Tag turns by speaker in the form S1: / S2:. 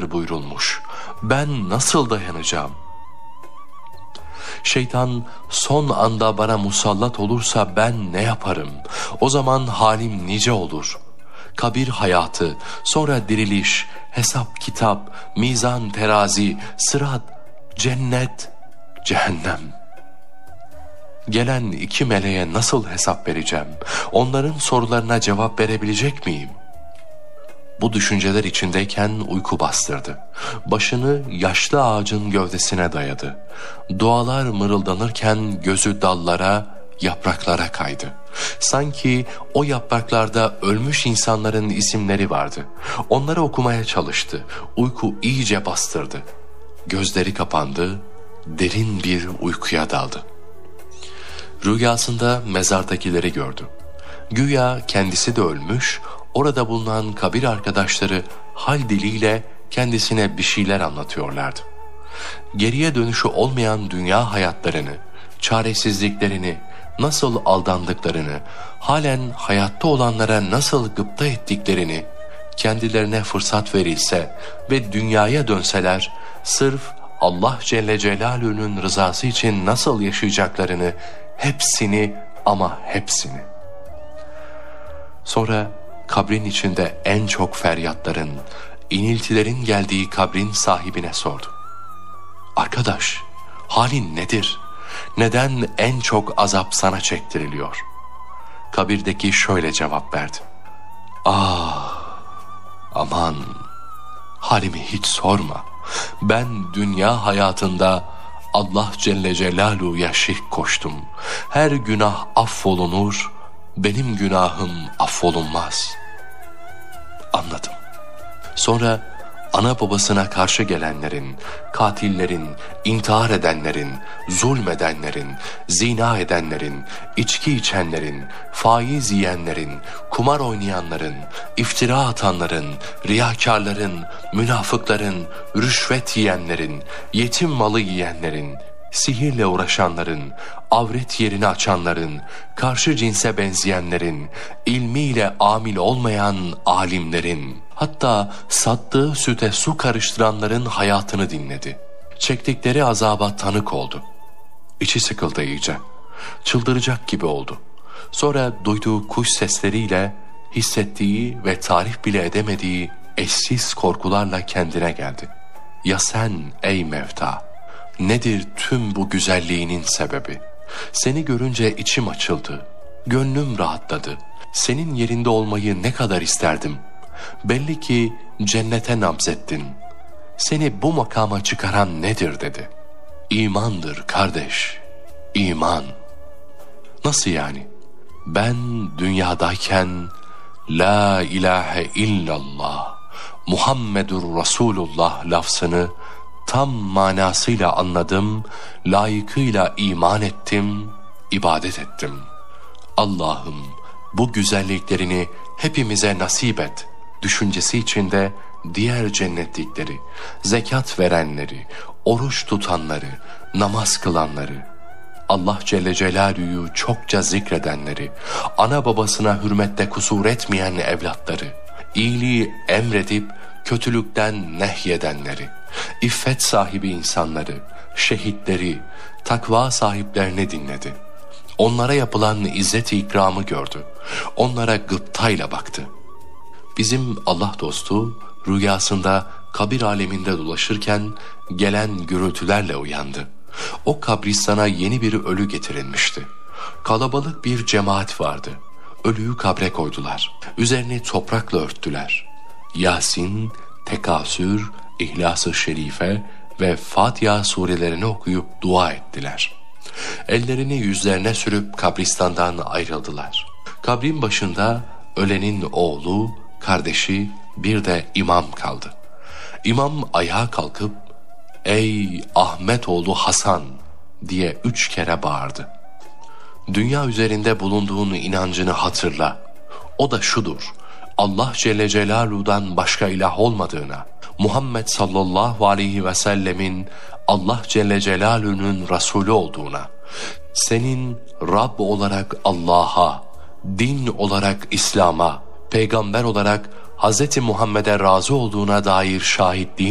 S1: azaptır buyurulmuş. Ben nasıl dayanacağım? Şeytan son anda bana musallat olursa ben ne yaparım? O zaman halim nice olur. Kabir hayatı, sonra diriliş, hesap kitap, mizan terazi, sırat, cennet, cehennem. Gelen iki meleğe nasıl hesap vereceğim? Onların sorularına cevap verebilecek miyim? Bu düşünceler içindeyken uyku bastırdı. Başını yaşlı ağacın gövdesine dayadı. Dualar mırıldanırken gözü dallara, yapraklara kaydı. Sanki o yapraklarda ölmüş insanların isimleri vardı. Onları okumaya çalıştı. Uyku iyice bastırdı. Gözleri kapandı, derin bir uykuya daldı. Rüyasında mezardakileri gördü. Güya kendisi de ölmüş, orada bulunan kabir arkadaşları hal diliyle kendisine bir şeyler anlatıyorlardı. Geriye dönüşü olmayan dünya hayatlarını, çaresizliklerini, nasıl aldandıklarını, halen hayatta olanlara nasıl gıpta ettiklerini, kendilerine fırsat verilse ve dünyaya dönseler, sırf Allah Celle Celaluhu'nun rızası için nasıl yaşayacaklarını, hepsini ama hepsini. Sonra kabrin içinde en çok feryatların, iniltilerin geldiği kabrin sahibine sordu. Arkadaş, halin nedir? Neden en çok azap sana çektiriliyor? Kabirdeki şöyle cevap verdi. Aman, halimi hiç sorma. Ben dünya hayatında Allah Celle Celaluhu'ya şirk koştum. Her günah affolunur, benim günahım affolunmaz. Anladım. Sonra ana babasına karşı gelenlerin, katillerin, intihar edenlerin, zulmedenlerin, zina edenlerin, içki içenlerin, faiz yiyenlerin, kumar oynayanların, iftira atanların, riyakarların, münafıkların, rüşvet yiyenlerin, yetim malı yiyenlerin, sihirle uğraşanların, avret yerini açanların, karşı cinse benzeyenlerin, ilmiyle amil olmayan alimlerin, hatta sattığı süte su karıştıranların hayatını dinledi. Çektikleri azaba tanık oldu. İçi sıkıldı iyice. Çıldıracak gibi oldu. Sonra duyduğu kuş sesleriyle hissettiği ve tarif bile edemediği eşsiz korkularla kendine geldi. Ya sen ey Mevta? Nedir tüm bu güzelliğinin sebebi? Seni görünce içim açıldı, gönlüm rahatladı. Senin yerinde olmayı ne kadar isterdim. Belli ki cennete nabzettin. Seni bu makama çıkaran nedir dedi. İmandır kardeş, iman. Nasıl yani? Ben dünyadayken La ilahe illallah, Muhammedur Resulullah lafzını tam manasıyla anladım, layıkıyla iman ettim, ibadet ettim. Allah'ım bu güzelliklerini hepimize nasip et düşüncesi içinde diğer cennetlikleri, zekat verenleri, oruç tutanları, namaz kılanları, Allah Celle Celaluhu'yu çokça zikredenleri, ana babasına hürmette kusur etmeyen evlatları, iyiliği emredip kötülükten nehyedenleri, iffet sahibi insanları, şehitleri, takva sahiplerini dinledi. Onlara yapılan izzet-i ikramı gördü. Onlara gıptayla baktı. Bizim Allah dostu rüyasında kabir aleminde dolaşırken gelen gürültülerle uyandı. O kabristana yeni bir ölü getirilmişti. Kalabalık bir cemaat vardı. Ölüyü kabre koydular. Üzerini toprakla örttüler. Yasin, Tekasür, İhlas-ı Şerife ve Fatiha surelerini okuyup dua ettiler. Ellerini yüzlerine sürüp kabristandan ayrıldılar. Kabrin başında ölenin oğlu, kardeşi, bir de imam kaldı. İmam ayağa kalkıp "Ey Ahmet oğlu Hasan!" diye 3 kere bağırdı. Dünya üzerinde bulunduğun inancını hatırla. O da şudur: Allah Celle Celaluhu'dan başka ilah olmadığına, Muhammed sallallahu aleyhi ve sellemin Allah Celle Celaluhu'nun Resulü olduğuna, senin Rab olarak Allah'a, din olarak İslam'a, peygamber olarak Hz. Muhammed'e razı olduğuna dair şahitliğin